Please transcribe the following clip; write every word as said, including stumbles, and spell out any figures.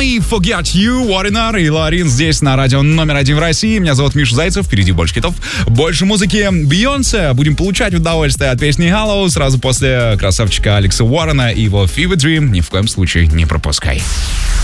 Me Forget You, Wariner и Ларин здесь на радио номер один в России. Меня зовут Миша Зайцев, впереди больше хитов, больше музыки. Бейонсе. Будем получать удовольствие от песни Hello сразу после красавчика Алекса Уоррена и его Fever Dream. Ни в коем случае не пропускай.